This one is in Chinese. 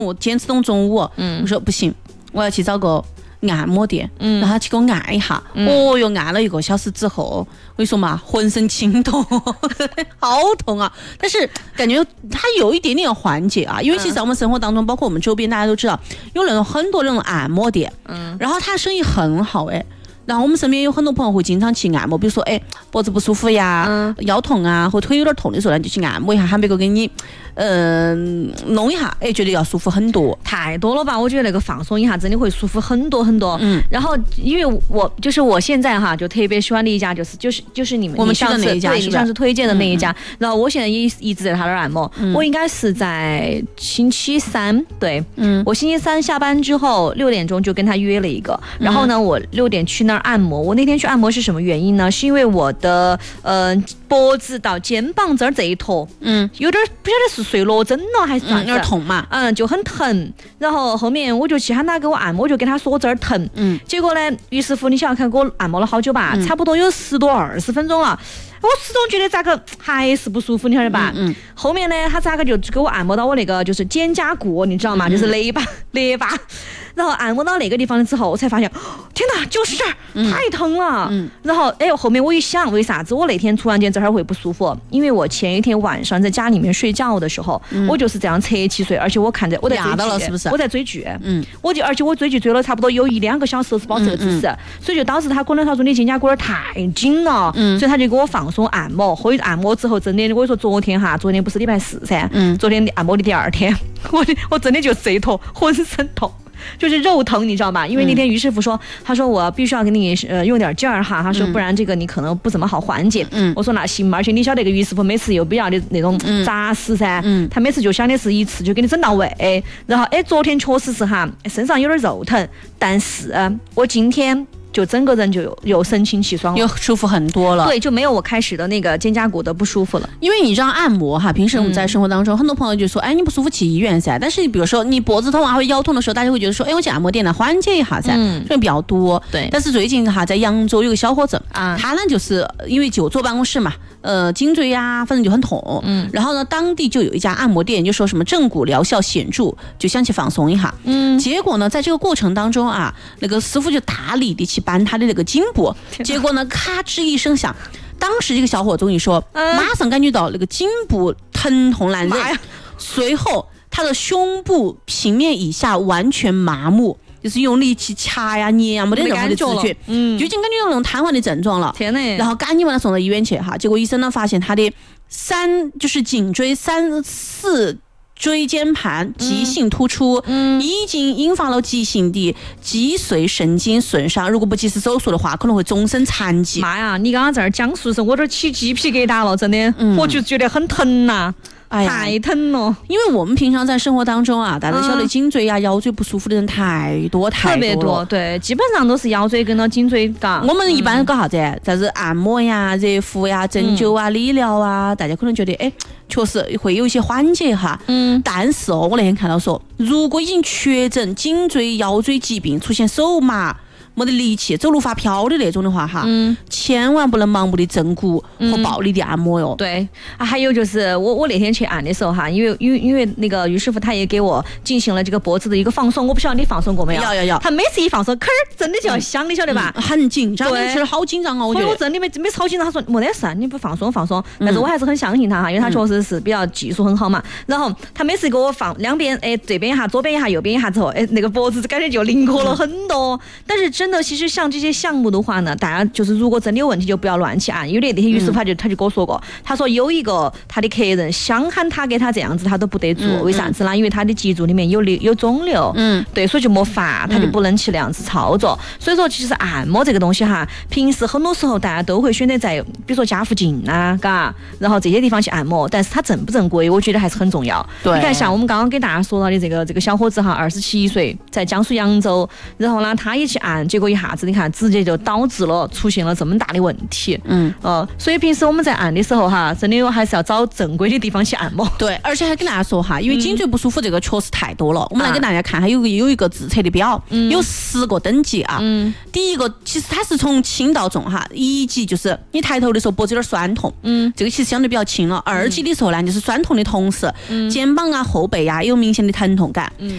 我坚持到中午，我说不行，我要去找个按摩店，让他去给我按一下。哦哟，按了1个小时之后，我跟你说嘛，浑身轻痛，好痛啊！但是感觉它有一点点缓解啊，因为其实在我们生活当中，包括我们周边，大家都知道有那种很多那种按摩店，然后它生意很好然后我们身边有很多朋友会经常去按摩，比如说脖子不舒服呀，腰痛啊，或腿有点痛的时候呢，就去按摩一下，喊别个给你弄一下，觉得要舒服很多。 太多了吧？我觉得那个放松一下真的会舒服很多很多。然后因为我现在哈就特别喜欢的一家就是你们我们去的那一家， 对，你上次推荐的那一家。然后我现在也一直在他那儿按摩。我应该是在星期三，对，我星期三下班之后6点钟就跟他约了一个，然后呢我6点去那儿按摩。我那天去按摩是什么原因呢？是因为我的脖子到肩膀这儿这一坨，有点不晓得是睡落枕了还是啥子， 有点痛嘛， 就很疼。然后后面我就去喊他给我按摩，我就跟他说我这儿疼，结果呢，于师傅你想想看，给我按摩了好久吧，差不多有10多20分钟了。我始终觉得咋个还是不舒服，你晓得吧？后面呢，他咋个就给我按摩到我那个就是肩胛骨，你知道吗？就是肋巴，然后按摩到那个地方之后，我才发现，天哪，就是这儿，太疼了。然后后面我一想，为啥子我那天突然间这儿会不舒服？因为我前一天晚上在家里面睡觉的时候，我就是这样侧起睡，而且我看着我在追剧， 了是不是？ 我在追剧，而且我追剧追了差不多有1-2个小时是保持这个姿势，所以就导致他可能他说你肩胛骨有点太紧了，所以他就给我放松按摩。或者按摩之后，真的我跟你说，昨天不是礼拜4噻，昨天按摩的第2天，我真的就这一头浑身痛。就是肉疼，你知道吧？因为那天于师傅说，他说我必须要给你用点劲儿哈，他说不然这个你可能不怎么好缓解。我说那行嘛，而且你晓得，这个于师傅每次又比较的那种扎实噻，他每次就想的是一次就给你整到位。然后昨天确实是哈，身上有点肉疼，但是我今天就整个人就有神清气爽了， 又舒服很多了。 对，就没有我开始的那个肩胛骨的不舒服了。 因为你知道按摩哈，平时我们在生活当中，很多朋友就说，你不舒服去医院噻。但是比如说你脖子痛啊或腰痛的时候，大家会觉得说，我去按摩店来缓解一下噻，这比较多。 对。 但是最近哈，在扬州有个小伙子他呢就是因为就坐办公室嘛，颈椎呀，反正就很痛。然后呢，当地就有一家按摩店，就说什么正骨疗效显著，就想去放松一下。结果呢，在这个过程当中啊，那个师傅就大力的去扳他的那个颈部，结果呢，咔吱一声响，当时这个小伙子跟你说，马上感觉到那个颈部疼痛难忍，随后他的胸部平面以下完全麻木。就是用力去掐呀捏呀，没得任何的知觉，就已经感觉到那种瘫痪的症状了。 天哪！ 然后赶紧把他送到医院去哈，结果医生呢发现他的就是颈椎3、4椎间盘急性突出，已经引发了急性的脊髓神经损伤。如果不及时手术的话，可能会终身残疾。 妈呀！你刚刚在这儿讲述的时候，我这儿起鸡皮疙瘩了，真的，我就觉得很疼呐。太疼了， 因为我们平常在生活当中啊，大家晓得颈椎啊、腰椎不舒服的人太多了， 特别多，对，基本上都是腰椎跟到颈椎嘎。 我们一般搞啥子？啥子按摩呀、热敷呀、针灸啊、理疗啊，大家可能觉得确实会有一些缓解哈。但是我那天看到说，如果已经确诊颈椎、腰椎疾病，出现手麻，没得力气，走路发飘的那种的话哈，千万不能盲目的正骨和暴力的按摩哟。 对还有就是我那天去按的时候哈，因为那个于师傅他也给我进行了这个脖子的一个放松，我不晓得你放松过没有？ 要。 他每次一放松，可真的就要响，你晓得吧？ 很紧张，对，是好紧张哦。我觉得我真的没超紧张。他说没得事，你不放松。但是我还是很相信他哈，因为他确实是比较技术很好嘛。然后他每次给我放两边，这边一下，左边一下，右边一下之后，那个脖子感觉就灵活了很多。但是真的，其实像这些项目的话呢，大家就是如果真的有问题，就不要乱去按。因为那天于师傅他就跟我说过，他说有一个他的客人想喊他给他这样子，他都不得做，为啥子呢？因为他的脊柱里面有肿瘤，对，所以就没法，他就不能去那样子操作。所以说，其实按摩这个东西哈，平时很多时候大家都会选择在比如说家附近啊，嘎，然后这些地方去按摩，但是它正不正规，我觉得还是很重要。 对， 你看像我们刚刚给大家说到的这个小伙子哈，27岁，在江苏扬州，然后呢，他也去按，结果一下子你看直接就导致了出现了这么大的问题。所以平时我们在按的时候哈，真的还是要找正规的地方去按摩。 对，而且还跟大家说哈，因为颈椎不舒服这个确实太多了，我们来给大家看，还有一个自测的表，有10个等级啊。第一个其实它是从轻到重哈，1级就是你抬头的时候脖子有点酸痛，这个其实相对比较轻了。2级的时候呢，就是酸痛的同时，肩膀啊、后背啊有明显的疼痛感。